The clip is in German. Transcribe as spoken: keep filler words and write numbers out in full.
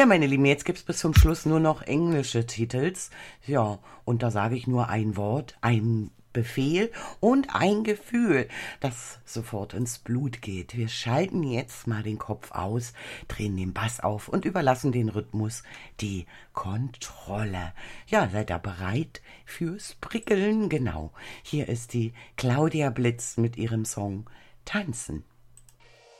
Ja, meine Lieben, jetzt gibt's bis zum Schluss nur noch englische Titels. Ja, und da sage ich nur ein Wort, ein Befehl und ein Gefühl, das sofort ins Blut geht. Wir schalten jetzt mal den Kopf aus, drehen den Bass auf und überlassen den Rhythmus die Kontrolle. Ja, seid ihr bereit fürs Prickeln? Genau. Hier ist die Claudia Blitz mit ihrem Song Tanzen.